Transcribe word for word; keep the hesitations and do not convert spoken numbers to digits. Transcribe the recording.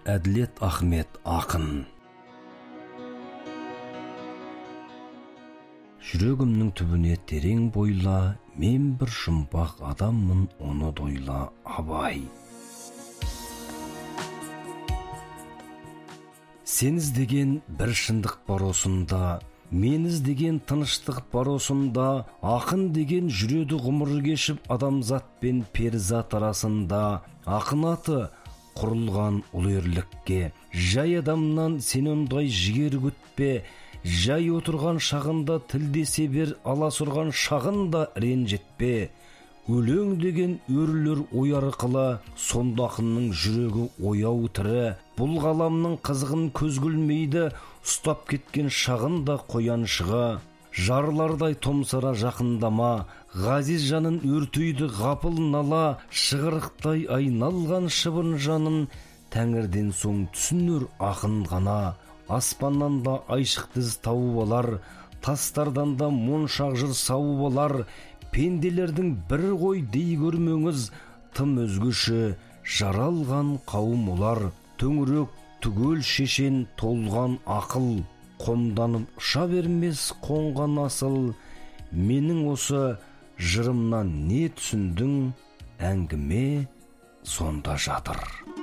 Әділет Ахмет ақын. Жүрегімнің түбіне терең бойла, мен бір жұмбақ адаммын, оны дойла, Абай. Сен іздеген бір шындық бар осында, мен іздеген тыныштық бар осында, ақын деген жүреді ғұмыр кешіп адамзат пен перизат арасында. Ақын аты құрылған ұлы ерлікке, жай адамнан сен ондай жігер күтпе, жай отырған шағында тілдесе бер, аласұрған шағында ренжетпе. Өлең деген өрілер ой арқылы, сонда ақынның жүрегі ояу тірі. Бұл ғаламның қызығын көз күлмейді, ұстап кеткен шағында қояншыға. Жарлардай томсара жақындама, ғазиз жанын өртейді ғапыл нала. Шығырықтай айналған шыбын жанын, тәңірден соң түсінер ақын ғана. Аспаннан да айшықтыз тауып алар, тастардан да моншақ жыр сауып алар. Пенделердің бір ғой дей көрмеңіз, тым өзгеше жаралған қауым олар. Төңірек түгел шешен толған ақыл, қомданып ұша бермес қонған асыл. Менің осы жырымнан не түсіндің, әңгіме сонда жатыр.